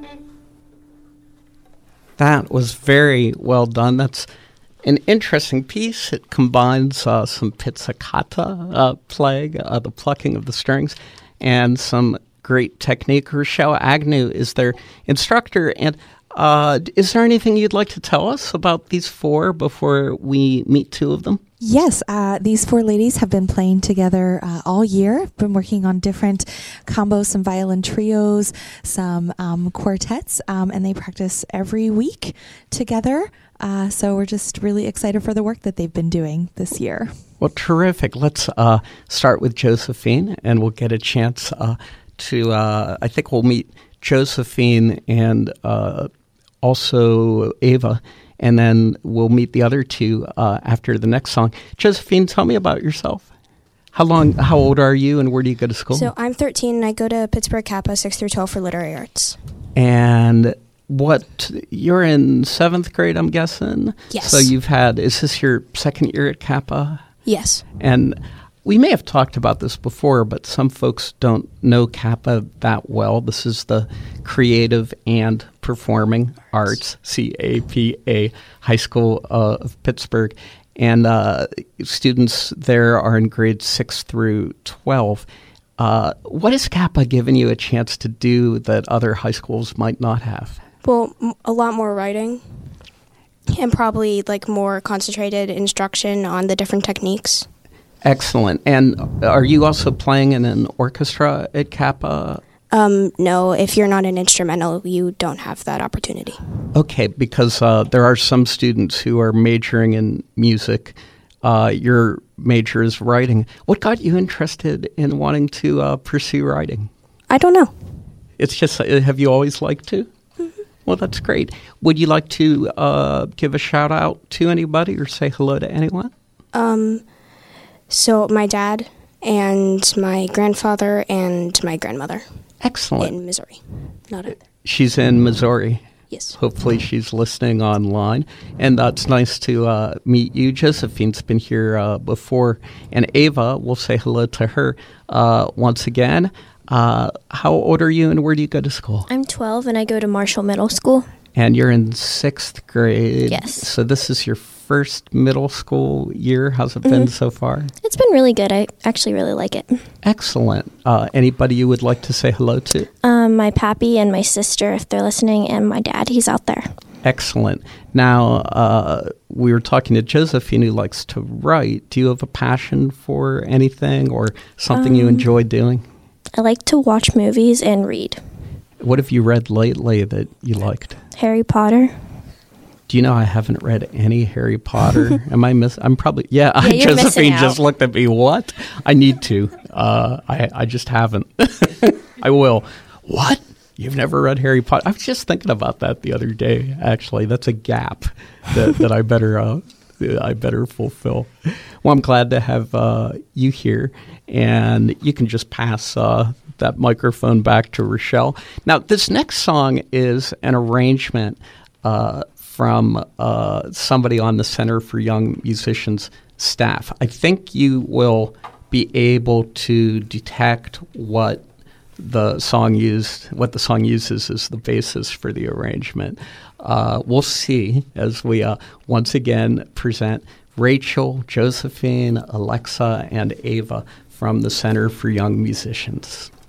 That was very well done. That's an interesting piece. It combines some pizzicato playing, the plucking of the strings, and some great technique. Rochelle Agnew is their instructor. And is there anything you'd like to tell us about these four before we meet two of them? Yes, these four ladies have been playing together all year, been working on different combos, some violin trios, some quartets, and they practice every week together. So we're just really excited for the work that they've been doing this year. Well, terrific. Let's start with Josephine, and we'll get a chance to, I think we'll meet Josephine and also Ava, and then we'll meet the other two after the next song. Josephine, tell me about yourself. How old are you, and where do you go to school? So I'm 13, and I go to Pittsburgh Kappa 6 through 12 for literary arts. And you're in 7th grade, I'm guessing? Yes. So is this your second year at Kappa? Yes. And we may have talked about this before, but some folks don't know Kappa that well. This is the Creative and Performing Arts, CAPA, High School of Pittsburgh. And students there are in grades 6 through 12. What has Kappa given you a chance to do that other high schools might not have? Well, a lot more writing and probably more concentrated instruction on the different techniques. Excellent. And are you also playing in an orchestra at Kappa? No, if you're not an instrumental, you don't have that opportunity. Okay, because there are some students who are majoring in music. Your major is writing. What got you interested in wanting to pursue writing? I don't know. It's just, have you always liked to? Mm-hmm. Well, that's great. Would you like to give a shout out to anybody or say hello to anyone? So my dad and my grandfather and my grandmother. Excellent. In Missouri. Not out there. She's in Missouri. Yes. Hopefully she's listening online. And it's nice to meet you. Josephine's been here before. And Ava, we'll say hello to her once again. How old are you and where do you go to school? I'm 12 and I go to Marshall Middle School. And you're in 6th grade. Yes. So this is your first middle school year. How's it been so far? It's been really good. I actually really like it. Excellent. Anybody you would like to say hello to? My pappy and my sister, if they're listening, and my dad, he's out there. Excellent. Now, we were talking to Josephine who likes to write. Do you have a passion for anything or something you enjoy doing? I like to watch movies and read. What have you read lately that you liked? Harry Potter. Do you know I haven't read any Harry Potter? Am I I'm probably, you're Josephine just out. looked at me. What? I need to. I just haven't. I will. What? You've never read Harry Potter? I was just thinking about that the other day, actually. That's a gap that I better fulfill. Well, I'm glad to have you here, and you can just pass that microphone back to Rochelle. Now, this next song is an arrangement from somebody on the Center for Young Musicians staff. I think you will be able to detect what the song uses as the basis for the arrangement. We'll see as we once again present Rachel, Josephine, Alexa, and Ava from the Center for Young Musicians.